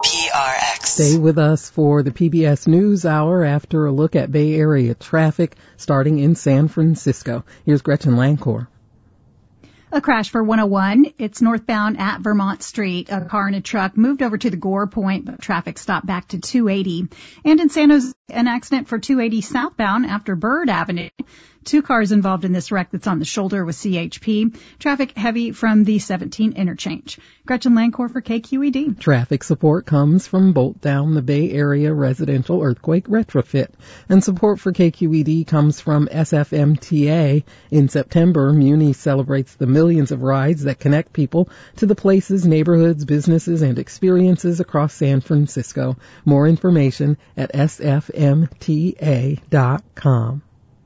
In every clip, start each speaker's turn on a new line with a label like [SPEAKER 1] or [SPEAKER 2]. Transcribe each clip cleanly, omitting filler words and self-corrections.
[SPEAKER 1] PRX.
[SPEAKER 2] Stay with us for the PBS News Hour after a look at Bay Area traffic starting in San Francisco. Here's Gretchen Lancor.
[SPEAKER 3] A crash for 101. It's northbound at Vermont Street. A car and a truck moved over to the Gore Point, but traffic stopped back to 280. And in San Jose, an accident for 280 southbound after Bird Avenue. 2 cars involved in this wreck that's on the shoulder with CHP. Traffic heavy from the 17 interchange. Gretchen Lancor for KQED.
[SPEAKER 2] Traffic support comes from Bolt Down, the Bay Area Residential Earthquake Retrofit. And support for KQED comes from SFMTA. In September, Muni celebrates the millions of rides that connect people to the places, neighborhoods, businesses, and experiences across San Francisco. More information at sfmta.com.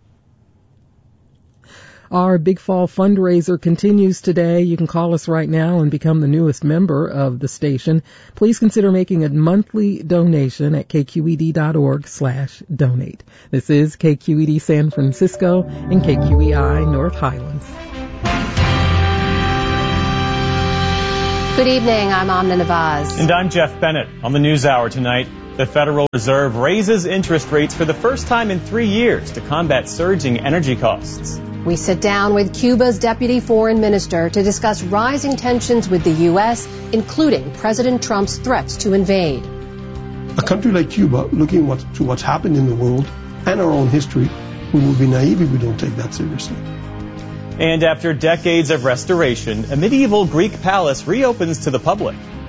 [SPEAKER 2] Our Big Fall fundraiser continues today. You can call us right now and become the newest member of the station. Please consider making a monthly donation at kqed.org/donate. This is KQED San Francisco and KQEI North Highlands.
[SPEAKER 4] Good evening. I'm Amna Nawaz.
[SPEAKER 5] And I'm Jeff Bennett. On the News Hour tonight, the Federal Reserve raises interest rates for the first time in 3 years to combat surging energy costs.
[SPEAKER 4] We sit down with Cuba's deputy foreign minister to discuss rising tensions with the U.S., including President Trump's threats to invade.
[SPEAKER 6] A country like Cuba, looking to what's happened in the world and our own history, we will be naive if we don't take that seriously.
[SPEAKER 5] And after decades of restoration, a medieval Greek palace reopens to the public.